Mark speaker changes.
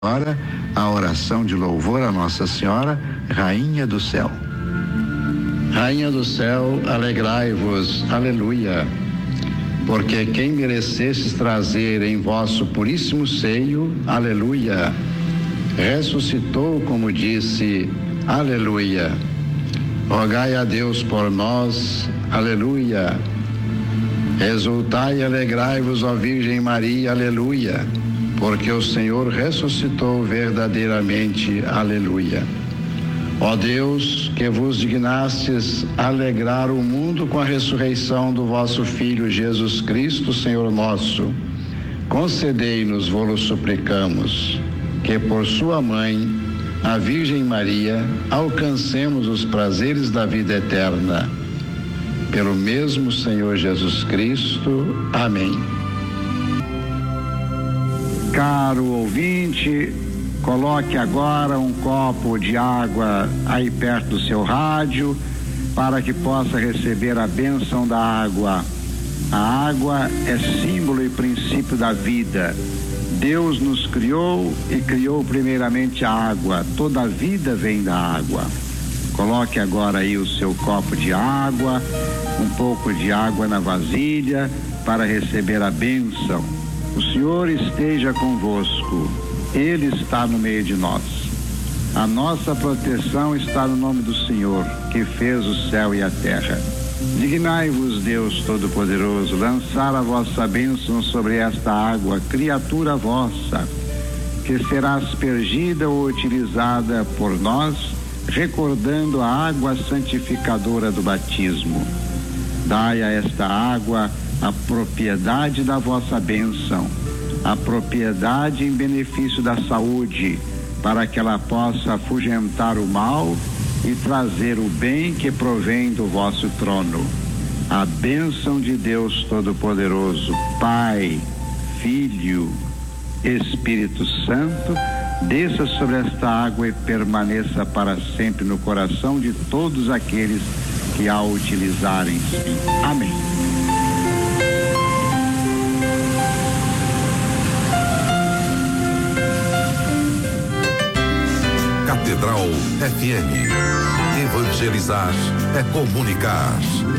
Speaker 1: Agora, a oração de louvor a Nossa Senhora, Rainha do Céu. Rainha do céu, alegrai-vos, aleluia, porque quem merecestes trazer em vosso puríssimo seio, aleluia, ressuscitou como disse, aleluia. Rogai a Deus por nós, aleluia. Exultai e alegrai-vos, ó Virgem Maria, aleluia, porque o Senhor ressuscitou verdadeiramente, aleluia. Ó Deus, que vos dignastes alegrar o mundo com a ressurreição do vosso Filho Jesus Cristo, Senhor nosso, concedei-nos, vô-lo suplicamos, que por sua mãe, a Virgem Maria, alcancemos os prazeres da vida eterna. Pelo mesmo Senhor Jesus Cristo. Amém. Caro ouvinte, coloque agora um copo de água aí perto do seu rádio para que possa receber a bênção da água. A água é símbolo e princípio da vida. Deus nos criou e criou primeiramente a água. Toda a vida vem da água. Coloque agora aí o seu copo de água, um pouco de água na vasilha para receber a bênção. O Senhor esteja convosco. Ele está no meio de nós. A nossa proteção está no nome do Senhor, que fez o céu e a terra. Dignai-vos, Deus Todo-Poderoso, lançar a vossa bênção sobre esta água, criatura vossa, que será aspergida ou utilizada por nós, recordando a água santificadora do batismo. Dai a esta água a propriedade da vossa bênção, a propriedade em benefício da saúde, para que ela possa afugentar o mal e trazer o bem que provém do vosso trono. A bênção de Deus Todo-Poderoso, Pai, Filho, Espírito Santo, desça sobre esta água e permaneça para sempre no coração de todos aqueles que a utilizarem. Amém.
Speaker 2: Catedral FM. Evangelizar é comunicar.